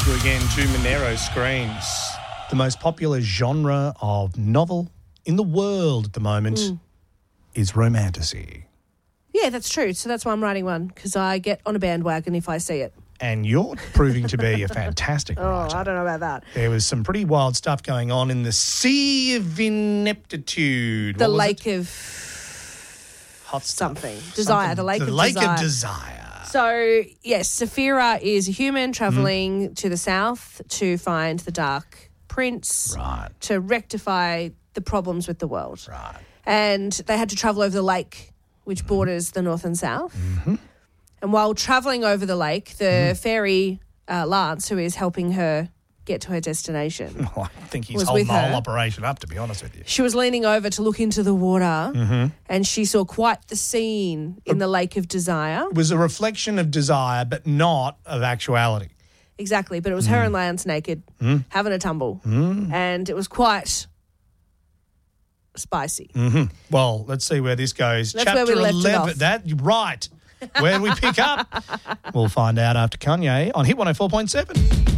you again to Monero Screens. The most popular genre of novel in the world at the moment is romantasy. Yeah, that's true. So that's why I'm writing one, because I get on a bandwagon if I see it. And you're proving to be a fantastic Oh, writer. I don't know about that. There was some pretty wild stuff going on in the Sea of Ineptitude. The What was Lake it? of Hot stuff. something. Desire. The Lake of Desire. So, yes, Saphira is a human travelling to the south to find the Dark Prince Right. to rectify the problems with the world. Right. And they had to travel over the lake, which borders the north and south. Mm-hmm. And while travelling over the lake, the fairy Lance, who is helping her get to her destination, Well, I think he's was holding with the whole her. operation up, to be honest with you. she was leaning over to look into the water and she saw quite the scene in the Lake of Desire. It was a reflection of desire, but not of actuality. Exactly, but it was her and Lance naked, having a tumble. And it was quite spicy. Well, let's see where this goes. That's where we left it off. Right. Where do we pick up? We'll find out after Kanye on Hit 104.7.